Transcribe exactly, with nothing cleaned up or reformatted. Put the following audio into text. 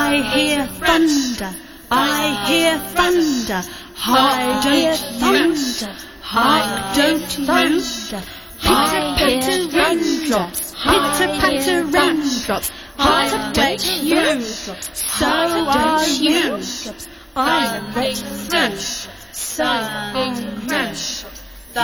I hear thunder, I hear thunder, I hear thunder, I don't thunder. Pitter patter raindrops, pitter patter raindrops, I bet you, so are you. I'm let through, so are you.